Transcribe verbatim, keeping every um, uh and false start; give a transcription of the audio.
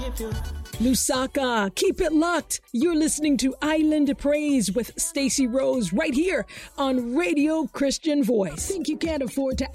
Lusaka, keep it locked. You're listening to Island Praise with Stacey Rose right here on Radio Christian Voice. Think you can't afford to